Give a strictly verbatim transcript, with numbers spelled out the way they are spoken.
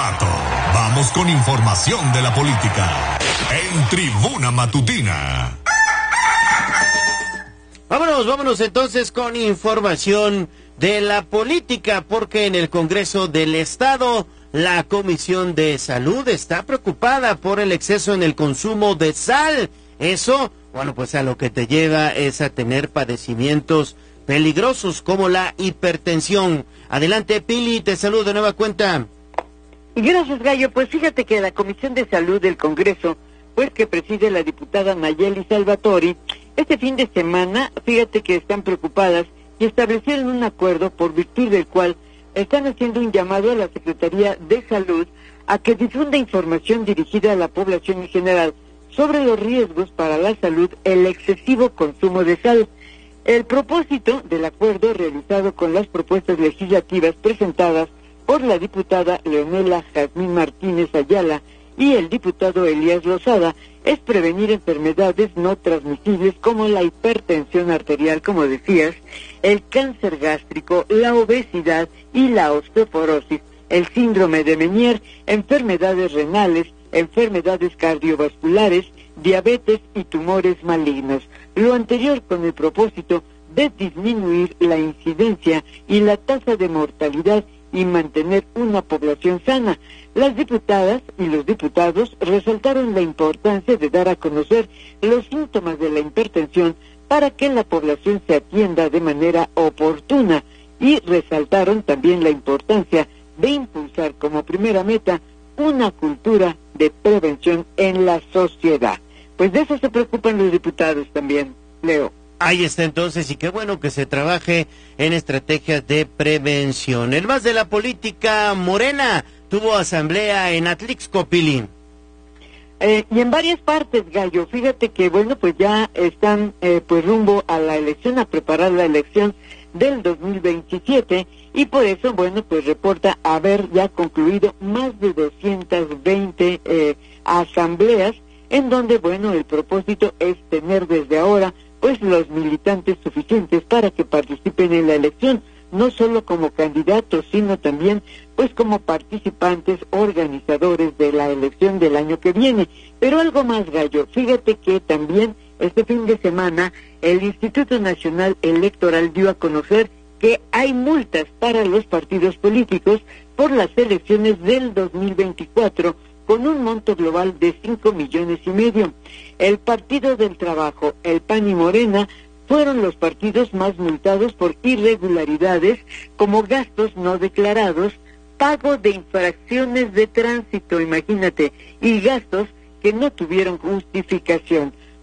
Pato. Vamos con información de la política en Tribuna Matutina. Vámonos, vámonos entonces con información de la política, porque en el Congreso del Estado la Comisión de Salud está preocupada por el exceso en el consumo de sal. Eso, bueno, pues a lo que te lleva es a tener padecimientos peligrosos como la hipertensión. Adelante, Pili, te saludo de nueva cuenta. Y gracias, Gallo. Pues fíjate que la Comisión de Salud del Congreso, pues que preside la diputada Nayeli Salvatori, este fin de semana, fíjate que están preocupadas y establecieron un acuerdo por virtud del cual están haciendo un llamado a la Secretaría de Salud a que difunda información dirigida a la población en general sobre los riesgos para la salud el excesivo consumo de sal. El propósito del acuerdo realizado con las propuestas legislativas presentadas por la diputada Leonela Jazmín Martínez Ayala y el diputado Elías Lozada es prevenir enfermedades no transmisibles como la hipertensión arterial, como decías, el cáncer gástrico, la obesidad y la osteoporosis, el síndrome de Meniere, enfermedades renales, enfermedades cardiovasculares, diabetes y tumores malignos. Lo anterior con el propósito de disminuir la incidencia y la tasa de mortalidad y mantener una población sana. Las diputadas y los diputados resaltaron la importancia de dar a conocer los síntomas de la hipertensión para que la población se atienda de manera oportuna y resaltaron también la importancia de impulsar como primera meta una cultura de prevención en la sociedad. Pues de eso se preocupan los diputados también, Leo. Ahí está entonces, y qué bueno que se trabaje en estrategias de prevención. El más de la política, Morena tuvo asamblea en Atlixco, Pili. Eh, y en varias partes, Gallo, fíjate que, bueno, pues ya están eh, pues rumbo a la elección, a preparar la elección del dos mil veintisiete, y por eso, bueno, pues reporta haber ya concluido más de doscientas veinte eh, asambleas, en donde, bueno, el propósito es tener desde ahora pues los militantes suficientes para que participen en la elección, no solo como candidatos, sino también pues como participantes organizadores de la elección del año que viene. Pero algo más, Gallo, fíjate que también este fin de semana el Instituto Nacional Electoral dio a conocer que hay multas para los partidos políticos por las elecciones del dos mil veinticuatro, con un monto global de cinco millones y medio. El Partido del Trabajo, el P A N y Morena fueron los partidos más multados por irregularidades como gastos no declarados, pago de infracciones de tránsito, imagínate, y gastos que no tuvieron justificación.